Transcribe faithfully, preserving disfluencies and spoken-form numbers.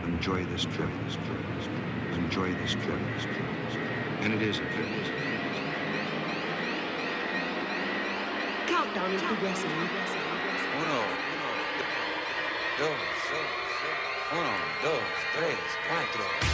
Enjoy this trip. Enjoy this trip. And it is a trip. Countdown is progressing. Uno, dos, uno, dos, tres, cuatro.